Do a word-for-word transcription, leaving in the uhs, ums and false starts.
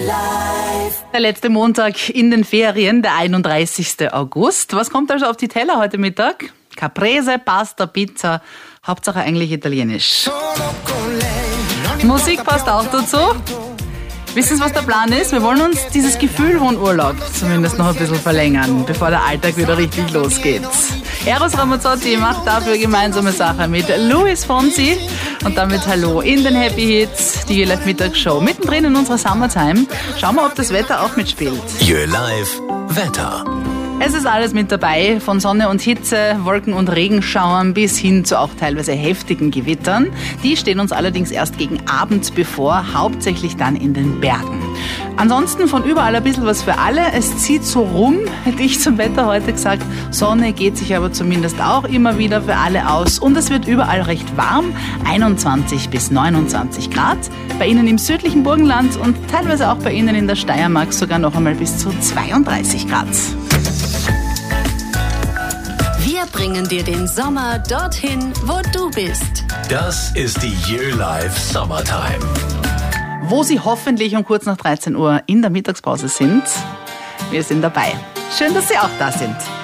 Der letzte Montag in den Ferien, der einunddreißigsten August. Was kommt also auf die Teller heute Mittag? Caprese, Pasta, Pizza, Hauptsache eigentlich italienisch. Musik passt auch dazu. Wissen Sie, was der Plan ist? Wir wollen uns dieses Gefühl von Urlaub zumindest noch ein bisschen verlängern, bevor der Alltag wieder richtig losgeht. Eros Ramazzotti macht dafür gemeinsame Sache mit Luis Fonsi. Und damit hallo in den Happy Hits, die YoLive Mittagsshow. Mittendrin in unserer Summertime. Schauen wir, ob das Wetter auch mitspielt. YoLive Wetter. Es ist alles mit dabei, von Sonne und Hitze, Wolken- und Regenschauern bis hin zu auch teilweise heftigen Gewittern. Die stehen uns allerdings erst gegen Abend bevor, hauptsächlich dann in den Bergen. Ansonsten von überall ein bisschen was für alle. Es zieht so rum, hätte ich zum Wetter heute gesagt. Sonne geht sich aber zumindest auch immer wieder für alle aus. Und es wird überall recht warm, einundzwanzig bis neunundzwanzig Grad. Bei Ihnen im südlichen Burgenland und teilweise auch bei Ihnen in der Steiermark sogar noch einmal bis zu zweiunddreißig Grad. Wir bringen dir den Sommer dorthin, wo du bist. Das ist die YoLive Summertime. Wo Sie hoffentlich um kurz nach dreizehn Uhr in der Mittagspause sind. Wir sind dabei. Schön, dass Sie auch da sind.